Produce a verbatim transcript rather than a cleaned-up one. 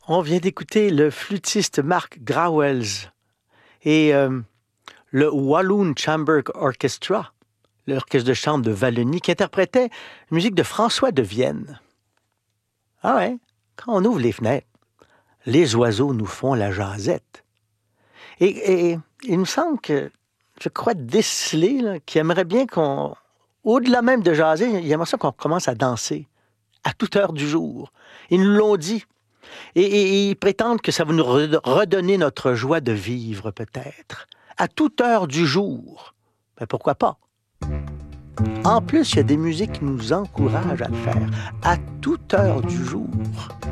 On vient d'écouter le flûtiste Mark Grawels et euh, le Walloon Chamber Orchestra, l'orchestre de chambre de Wallonie, qui interprétait la musique de François de Vienne. Ah ouais, quand on ouvre les fenêtres, les oiseaux nous font la jasette. Et, et il me semble que, je crois déceler, là, qu'il aimerait bien qu'on, au-delà même de jaser, il aimerait ça qu'on commence à danser à toute heure du jour. Ils nous l'ont dit. Et, et, et ils prétendent que ça va nous redonner notre joie de vivre, peut-être. À toute heure du jour. Ben pourquoi pas? En plus, il y a des musiques qui nous encouragent à le faire. À toute heure du jour.